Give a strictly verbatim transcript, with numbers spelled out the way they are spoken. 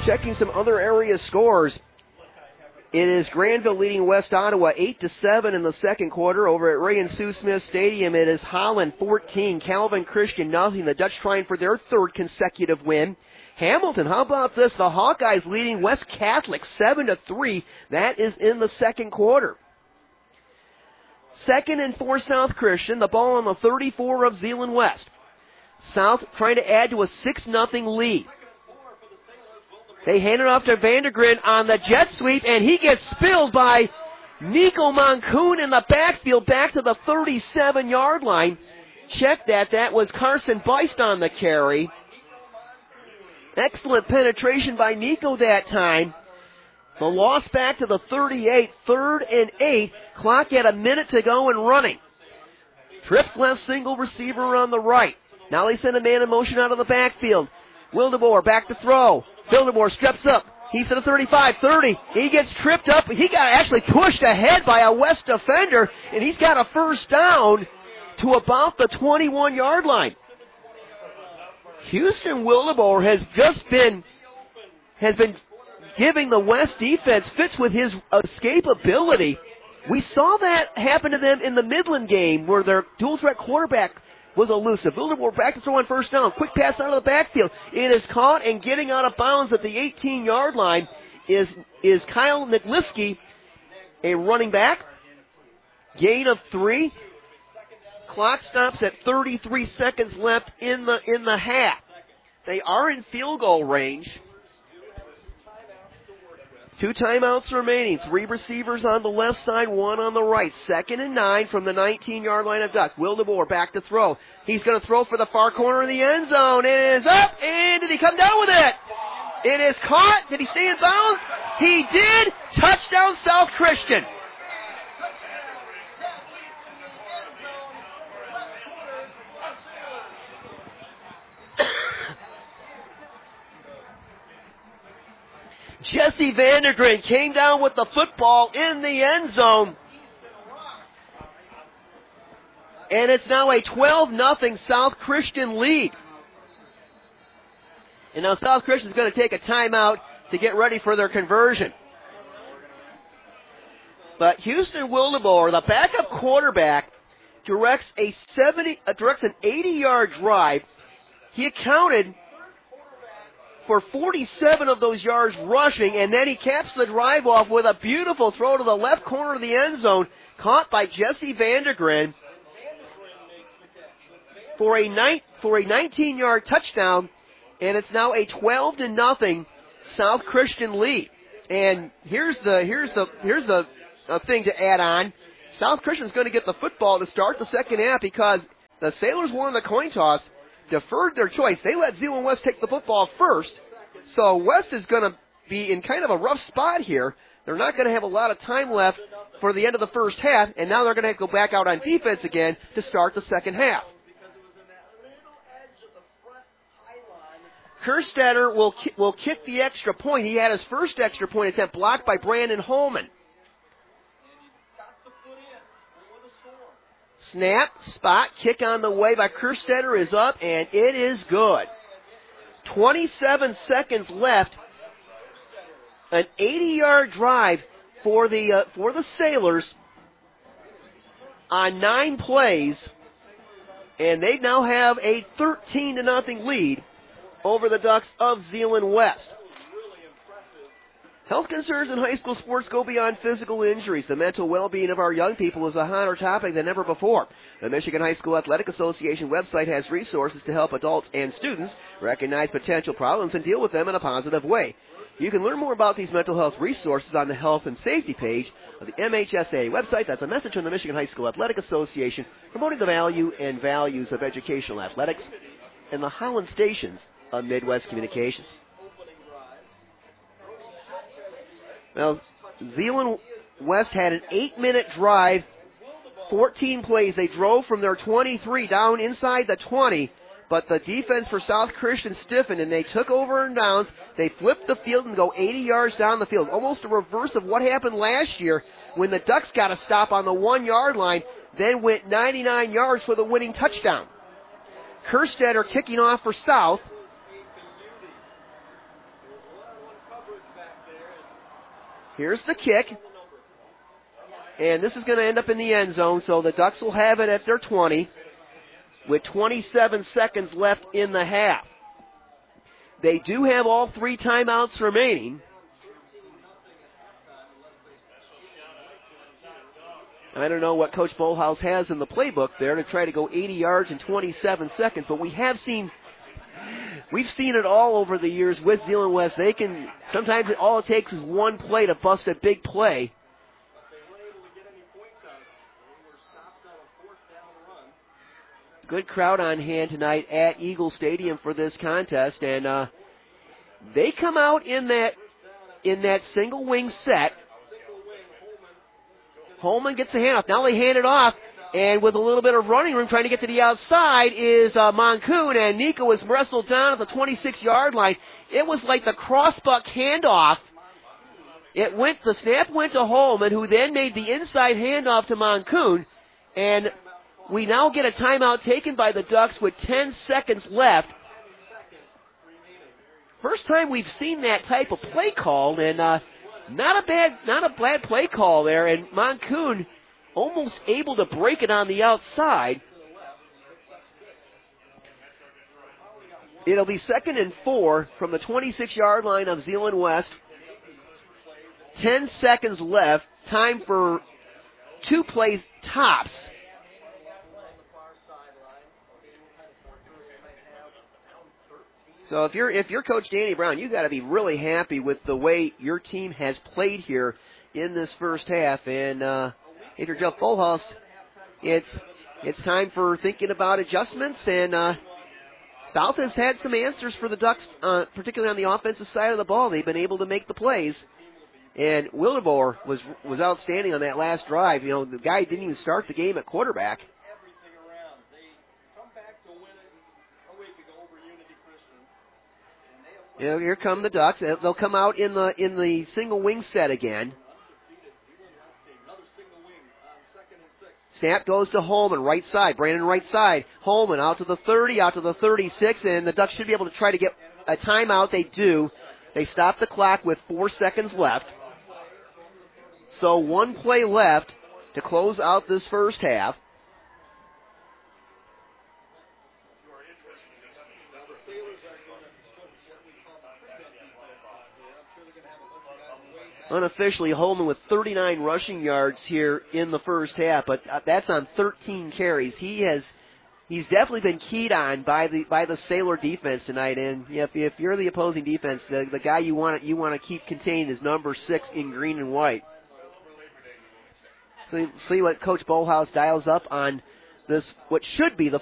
Checking some other area scores. It is Granville leading West Ottawa eight to seven in the second quarter. Over at Ray and Sue Smith Stadium, it is Holland fourteen, Calvin Christian nothing. The Dutch trying for their third consecutive win. Hamilton, how about this? The Hawkeyes leading West Catholic seven to three. That is in the second quarter. Second and four South Christian. The ball on the thirty-four of Zeeland West. South trying to add to a six nothing lead. They hand it off to Vandergren on the jet sweep, and he gets spilled by Nico Moncoon in the backfield back to the thirty-seven-yard line. Check that. That was Carson Beist on the carry. Excellent penetration by Nico that time. The loss back to the thirty-eight, third and eight. Clock at a minute to go and running. Trips left single receiver on the right. Now they send a man in motion out of the backfield. Wildeboer back to throw. Wildeboer steps up. He's to the thirty-five, thirty. He gets tripped up. He got actually pushed ahead by a West defender, and he's got a first down to about the twenty-one-yard line. Houston Wildeboer has just been has been giving the West defense fits with his escapability. We saw that happen to them in the Midland game where their dual threat quarterback was elusive. Wildeboer back to throw on first down. Quick pass out of the backfield. It is caught and getting out of bounds at the eighteen-yard line is, is Kyle Niklifsky, a running back. Gain of three. Clock stops at thirty-three seconds left in the in the half. They are in field goal range. Two timeouts remaining. Three receivers on the left side, one on the right. Second and nine from the nineteen-yard line of Ducks. Wildeboer back to throw. He's going to throw for the far corner of the end zone. It is up, and did he come down with it? It is caught. Did he stay in bounds? He did. Touchdown, South Christian. Jesse Vandergren came down with the football in the end zone. And it's now a twelve nothing South Christian lead. And now South Christian is going to take a timeout to get ready for their conversion. But Houston Wildeboer, the backup quarterback, directs a seventy, uh, directs an eighty-yard drive. He accounted for forty-seven of those yards rushing, and then he caps the drive off with a beautiful throw to the left corner of the end zone, caught by Jesse Vandergren for a night for a nineteen-yard touchdown, and it's now a twelve to nothing South Christian lead. And here's the here's the here's the uh, thing to add on. South Christian's going to get the football to start the second half because the Sailors won the coin toss. Deferred their choice. They let Zeeland West take the football first. So West is going to be in kind of a rough spot here. They're not going to have a lot of time left for the end of the first half, and now they're going to have to go back out on defense again to start the second half. Kerstetter will, will kick the extra point. He had his first extra point attempt blocked by Brandon Holman. Snap, spot, kick on the way by Kerstetter is up, and it is good. twenty-seven seconds left. An eighty-yard drive for the uh, for the Sailors on nine plays, and they now have a thirteen to nothing lead over the Ducks of Zeeland West. Health concerns in high school sports go beyond physical injuries. The mental well-being of our young people is a hotter topic than ever before. The Michigan High School Athletic Association website has resources to help adults and students recognize potential problems and deal with them in a positive way. You can learn more about these mental health resources on the Health and Safety page of the M H S A website. That's a message from the Michigan High School Athletic Association promoting the value and values of educational athletics and the Holland stations of Midwest Communications. Well, Zeeland West had an eight-minute drive, fourteen plays. They drove from their twenty-three down inside the twenty, but the defense for South Christian stiffened, and they took over in downs. They flipped the field and go eighty yards down the field, almost a reverse of what happened last year when the Ducks got a stop on the one-yard line, then went ninety-nine yards for the winning touchdown. Kerstetter kicking off for South. Here's the kick. And this is going to end up in the end zone, so the Ducks will have it at their twenty with twenty-seven seconds left in the half. They do have all three timeouts remaining. I don't know what Coach Bolhouse has in the playbook there to try to go eighty yards in twenty-seven seconds, but we have seen, we've seen it all over the years with Zeeland West. They can, sometimes all it takes is one play to bust a big play. Good crowd on hand tonight at Eagle Stadium for this contest, and uh, they come out in that in that single wing set. Holman gets the handoff. Now they hand it off, and with a little bit of running room trying to get to the outside is uh, Moncoon, and Nico is wrestled down at the twenty-six-yard line. It was like the crossbuck handoff. It went, the snap went to Holman, who then made the inside handoff to Moncoon, and we now get a timeout taken by the Ducks with ten seconds left. First time we've seen that type of play called, and uh, not a bad, not a bad play call there. And Moncoon almost able to break it on the outside. It'll be second and four from the twenty-six-yard line of Zeeland West. Ten seconds left. Time for two plays tops. So if you're if you're Coach Danny Brown, you got to be really happy with the way your team has played here in this first half. And uh, if you're Jeff Bolhouse, it's it's time for thinking about adjustments. And uh, South has had some answers for the Ducks, uh, particularly on the offensive side of the ball. They've been able to make the plays. And Wildeboer was was outstanding on that last drive. You know, the guy didn't even start the game at quarterback. You know, here come the Ducks. They'll come out in the in the single wing set again. Snap goes to Holman, right side. Brandon, right side. Holman out to the thirty, out to the thirty-six, and the Ducks should be able to try to get a timeout. They do. They stop the clock with four seconds left. So one play left to close out this first half. Unofficially, Holman with thirty-nine rushing yards here in the first half, but that's on thirteen carries. He has, he's definitely been keyed on by the by the Sailor defense tonight. And if, if you're the opposing defense, the, the guy you want you want to keep contained is number six in green and white. So see what Coach Bolhouse dials up on this, what should be the